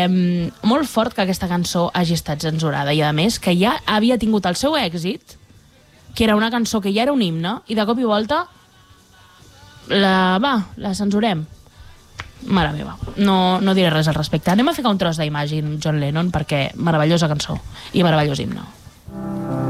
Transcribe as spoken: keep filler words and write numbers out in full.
Eh, molt fort que aquesta cançó hagi estat censurada i, a més, que ja havia tingut el seu èxit, que era una cançó que ja era un himne, i de cop i volta la, va, la censurem. Mare meva, no, no diré res al respecte. Anem a ficar un tros d'Imagine, John Lennon, perquè meravellosa cançó i meravellós himne.